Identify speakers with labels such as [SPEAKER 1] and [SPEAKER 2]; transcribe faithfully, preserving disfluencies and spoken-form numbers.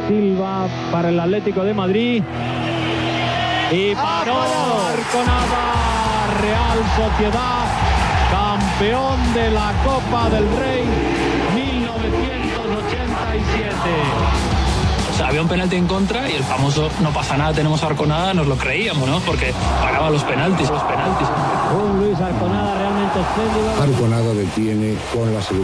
[SPEAKER 1] Silva para el Atlético de Madrid. Y paró Arconada, Real Sociedad, campeón de la Copa del Rey mil novecientos ochenta y siete.
[SPEAKER 2] O sea, había un penalti en contra y el famoso no pasa nada, tenemos a Arconada, nos lo creíamos, ¿no? Porque paraba los penaltis, los penaltis.
[SPEAKER 1] Un Luis Arconada realmente espléndido.
[SPEAKER 3] Arconada detiene con la seguridad.